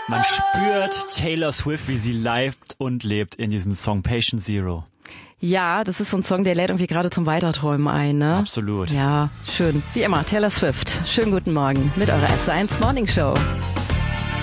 Man spürt Taylor Swift, wie sie lebt und lebt in diesem Song Patient Zero. Ja, das ist so ein Song, der lädt irgendwie gerade zum Weiterträumen ein, ne? Absolut. Ja, schön. Wie immer, Taylor Swift. Schönen guten Morgen mit eurer S1 Morning Show.